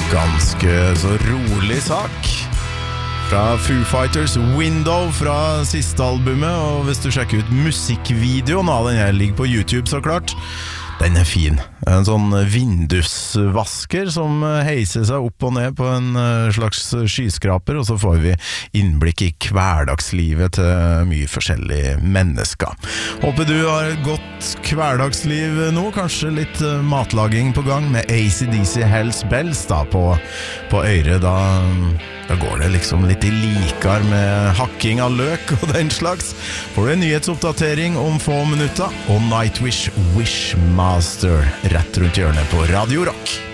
Ganske så rolig sak fra Foo Fighters Window fra siste albumet. Og hvis du sjekker ut musikkvideoen av den her, ligger på YouTube så klart. Den fin. En sånn vindusvasker som heiser seg opp og ned på en slags skyskraper, og så får vi innblikk i hverdagslivet til mye forskjellige mennesker. Håper du har et godt hverdagsliv nå, kanskje litt matlaging på gang med AC/DC Hells Bells da på øret. Da går det liksom litt i likar med hakking av løk og den slags. Får du en nyhetsoppdatering om få minutter, og Nightwish Wishmaster rett rundt hjørnet på Radio Rock.